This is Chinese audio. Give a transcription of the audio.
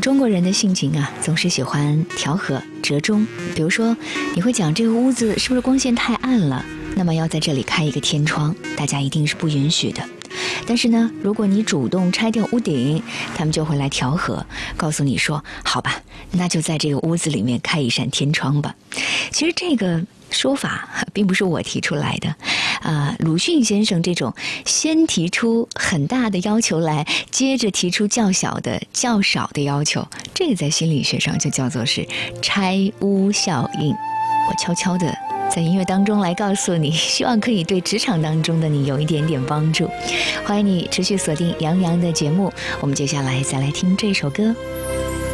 们中国人的性情啊，总是喜欢调和折中。比如说，你会讲这个屋子是不是光线太暗了，那么要在这里开一个天窗，大家一定是不允许的。但是呢，如果你主动拆掉屋顶，他们就会来调和，告诉你说，好吧，那就在这个屋子里面开一扇天窗吧。其实这个说法并不是我提出来的，鲁迅先生这种先提出很大的要求来，接着提出较小的、较少的要求，这个在心理学上就叫做是拆屋效应。我悄悄的在音乐当中来告诉你，希望可以对职场当中的你有一点点帮助。欢迎你持续锁定杨洋的节目，我们接下来再来听这首歌。